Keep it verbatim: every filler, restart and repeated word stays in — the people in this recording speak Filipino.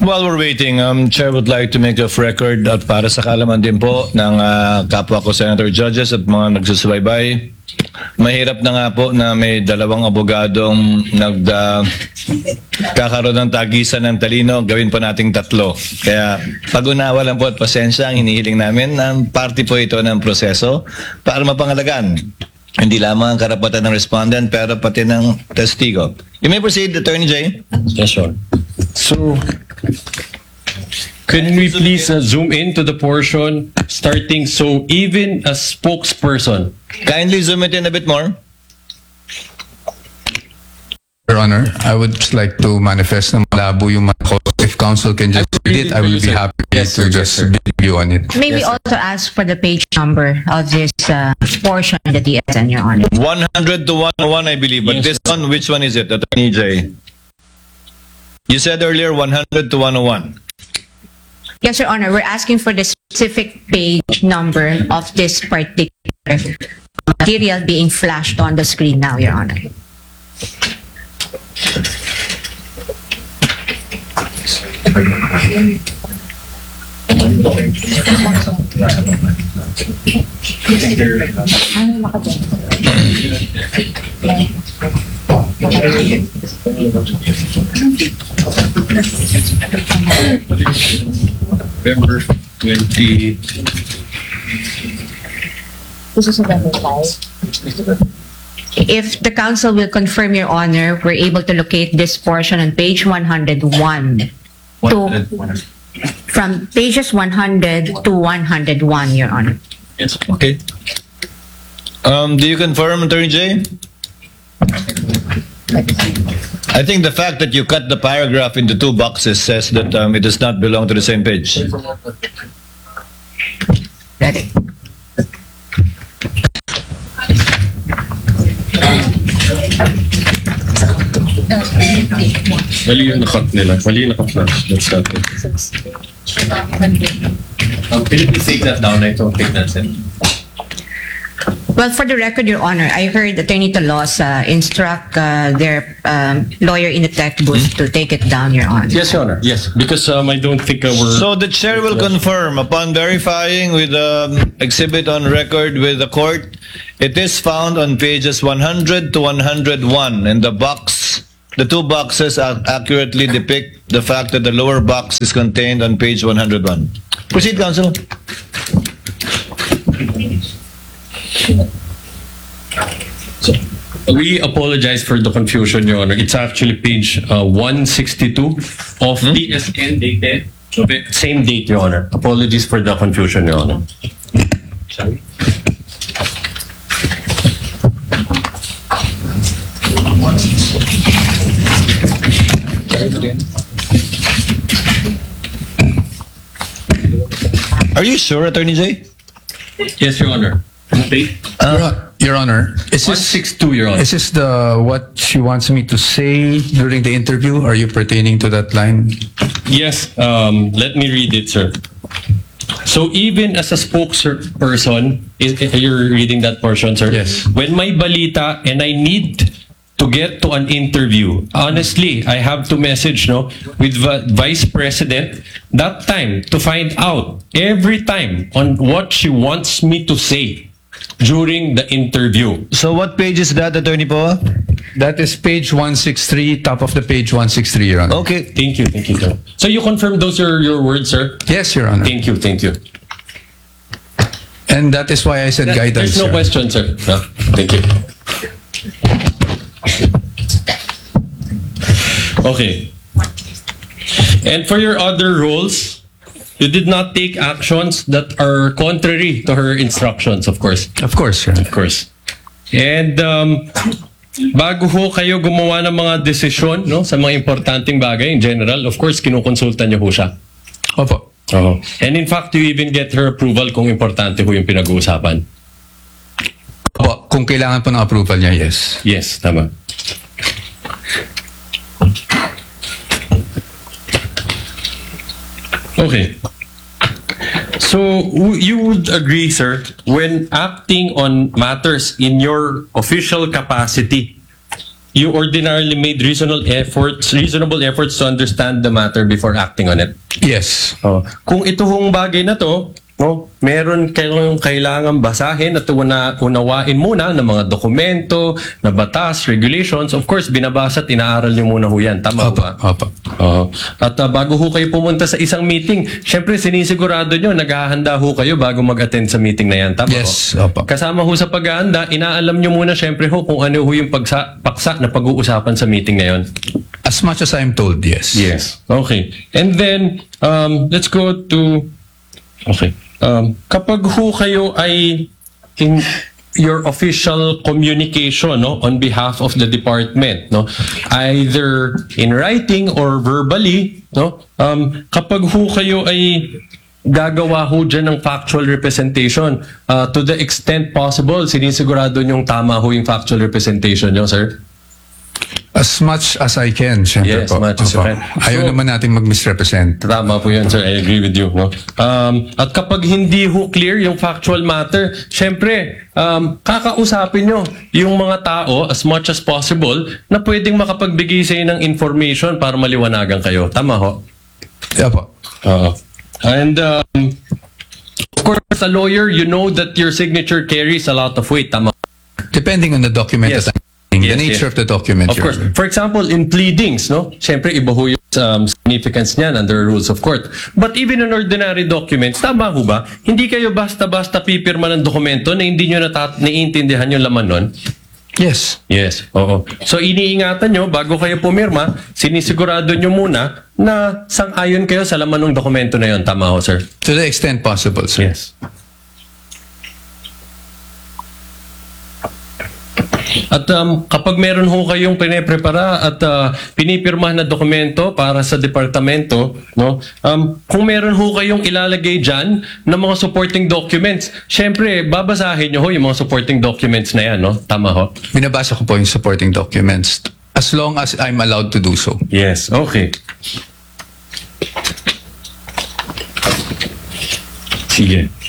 While we're waiting, um, Chair would like to make a record at para sa kaalaman din po ng uh, kapwa ko Senator Judges at mga nagsusubaybay. Mahirap na nga po na may dalawang abogadong nag uh, kakaroon ng tagisan ng talino, gawin po nating tatlo. Kaya pag-unawa lang po at pasensya ang hinihiling namin, um, parte po ito ng proseso para mapangalagaan hindi lamang ang karapatan ng respondent pero pati ng testigo. You may proceed, Attorney Jay. Yes, sir. So, can we please uh, zoom in to the portion starting, so even a spokesperson. Kindly zoom it in a bit more. Your Honor, I would just like to manifest na malabo yung mga ko. If counsel can just read it, I will be happy Yes, sir. to Yes, just sir. give you on it. May we also ask for the page number of this uh, portion of the D S N, Your Honor? one hundred to one oh one, I believe. But Yes, this one, which one is it, Attorney Jay? You said earlier one hundred to one oh one. Yes, Your Honor. We're asking for the specific page number of this particular material being flashed on the screen now, Your Honor. November twenty. This is November five. If the council will confirm, Your Honor, we're able to locate this portion on page one hundred one. To, from pages one hundred to one hundred one, Your Honor. Yes. Okay. Um, do you confirm, Attorney Jay? I think the fact that you cut the paragraph into two boxes says that um, it does not belong to the same page. Ready. Mali yung nakat nila. Mali yung naka-flash. That's not it. Um, can you please take that down? I don't think that's it. Well, for the record, Your Honor, I heard Attorney Talos uh, instruct uh, their um, lawyer in the tech booth to take it down, Your Honor. Yes, Your Honor. Yes, because um, I don't think uh, we're... So the chair will confirm upon verifying with the um, exhibit on record with the court, it is found on pages one hundred to one hundred one, and the box, the two boxes ac accurately depict the fact that the lower box is contained on page one hundred one. Proceed, Counsel. So, we apologize for the confusion, Your Honor. It's actually page uh, one sixty-two of Hmm? D S N dated. Same date, Your Honor. Apologies for the confusion, Your Honor. Sorry. Are you sure, Attorney Jay? Yes, Your Honor. Okay. Your Hon- Your Honor, is one this, sixty-two, Your Honor. is this the what she wants me to say during the interview? Are you pertaining to that line? Yes, um, let me read it, sir. So even as a spokesperson, is, you're reading that portion, sir? Yes. When may balita and I need to get to an interview, honestly, I have to message no with the Vice President that time to find out every time on what she wants me to say during the interview. So what page is that, Attorney Poa? That is page one sixty-three, top of the page one sixty-three, Your Honor. Okay. Thank you, thank you, sir. So you confirm those are your words, sir? Yes, Your Honor. Thank you, thank you. And that is why I said guidance. There's no Your Honor. question, sir. No, thank you. Okay. And for your other roles, you did not take actions that are contrary to her instructions, of course. Of course, Your Honor. Of course. And um, bago ho kayo gumawa ng mga desisyon no, sa mga importanteng bagay in general, of course, kinukonsulta niyo ho siya. Opo. Oo. And in fact, you even get her approval kung importante ho yung pinag-uusapan. Opo. Kung kailangan po ng approval niya, yes. Yes, tama. Okay. So, w- you would agree, sir, when acting on matters in your official capacity, you ordinarily made reasonable efforts, reasonable efforts to understand the matter before acting on it. Yes. Oh. Kung ito hong bagay na to, no, meron kayong kailangan basahin at una, unawain muna ng mga dokumento, na batas, regulations. Of course, binabasa at inaaral nyo muna ho yan. Tama Opo, ba? opo. Oo. At uh, bago ho kayo pumunta sa isang meeting, syempre sinisigurado nyo, naghahanda ho kayo bago mag-attend sa meeting na yan. Tama Yes, ho? opo. Kasama ho sa paghahanda, inaalam nyo muna syempre ho kung ano ho yung pagsa, paksa na pag-uusapan sa meeting na yon. As much as I'm told, yes. Yes. Okay. And then, um, let's go to... Okay. Um, kapag ho kayo ay in your official communication, no, on behalf of the department, no, either in writing or verbally, no, um, kapag ho kayo ay gagawa ho dyan ng factual representation, uh, to the extent possible, sinisigurado nyong tama ho yung factual representation nyo, sir? As much as I can, syempre Yes, po. much as you Opo. can. Ayaw So- naman natin mag-misrepresent. Tama po yun, sir. I agree with you. No? Um, at kapag hindi ho clear yung factual matter, syempre, um, kakausapin nyo yung mga tao as much as possible na pwedeng makapagbigay sa inyo ng information para maliwanagan kayo. Tama ho? Opo. Oo. And um, of course, as a lawyer, you know that your signature carries a lot of weight. Tama. Depending on the document Yes. that I'm Yes, the nature yes. of the document. Of Your course. Honor. For example, in pleadings, no? Siyempre, iba ho yung um, significance niyan under rules of court. But even in ordinary documents, tama ho ba? Hindi kayo basta-basta pipirma ng dokumento na hindi nyo natat- naiintindihan yung laman nun? Yes. Yes, oo. So, iniingatan nyo, bago kayo pumirma, sinisigurado nyo muna na sang-ayon kayo sa laman ng dokumento na yon. Tama ho, sir? To the extent possible, sir. Yes. At um, kapag meron ho kayong piniprepara at uh, pinipirmahan na dokumento para sa departamento, no? Um, kung meron ho kayong ilalagay dyan ng mga supporting documents, syempre, babasahin nyo ho yung mga supporting documents na yan, no? Tama ho? Binabasa ko po yung supporting documents as long as I'm allowed to do so. Yes, okay. Sige.